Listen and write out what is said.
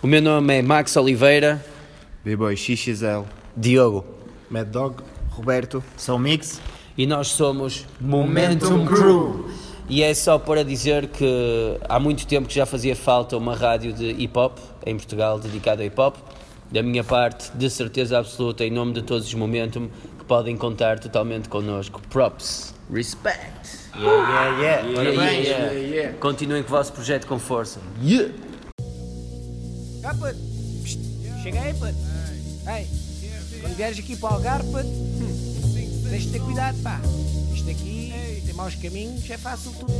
O meu nome é Max Oliveira. B-Boy XXL. Diogo. Mad Dog. Roberto. Sou Mix. E nós somos Momentum Crew. E é só para dizer que há muito tempo que já fazia falta uma rádio de hip-hop em Portugal dedicada a hip-hop. Da minha parte, de certeza absoluta, em nome de todos os Momentum, que podem contar totalmente connosco. Props. Respect. Parabéns. Continuem com o vosso projeto com força. Yeah. Ah, puto. Psst. Chega aí, puto. Ei, quando vieres aqui para o Algarve, puto, tens de ter cuidado, pá. Isto aqui tem maus caminhos, é fácil tudo.